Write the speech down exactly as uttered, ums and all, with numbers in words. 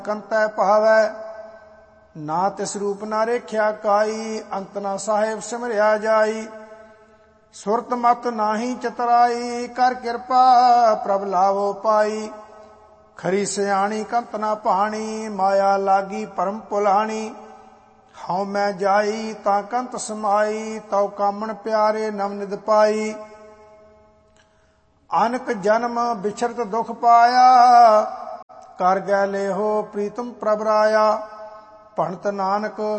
ਕੰਤੈ ਭਾਵੈ। ਨਾ ਤਿਸ ਰੂਪ ਨਾ ਰੇਖਿਆ ਕਾਈ, ਅੰਤ ਨਾ ਸਾਹਿਬ ਸਿਮਰਿਆ ਜਾਈ। ਸੁਰਤ ਮਤ ਨਾਹੀ ਚਤਰਾਈ, ਕਰ ਕਿਰਪਾ ਪ੍ਰਭ ਲਾਵੋ ਪਾਈ। ਖਰੀ ਸਿਆਣੀ ਕੰਤ ਨਾ ਭਾਣੀ, ਮਾਇਆ ਲਾਗੀ ਭਰਮ ਭੁਲਾਣੀ। ਹਉ ਮੈਂ ਜਾਈ ਤਾਂ ਕੰਤ ਸਮਾਈ, ਤਉ ਕਾਮਣ ਪਿਆਰੇ ਨਵ ਨਿਧ ਪਾਈ। ਅਨਕ ਜਨਮ ਬਿਛਰਤ ਦੁਖ ਪਾਇਆ, ਕਰ ਗੈ ਲੇਹੋ ਪ੍ਰੀਤਮ ਪ੍ਰਭ ਰਾਇਆ। ਭਣਤ ਨਾਨਕ